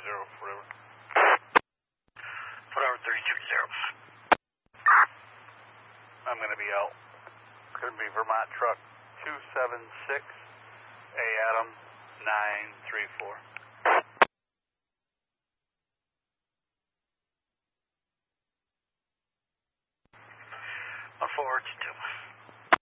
whatever. Whatever, 320. I'm going to be out. It's going to be Vermont Truck 276, A Adam 934. I'll forward you to.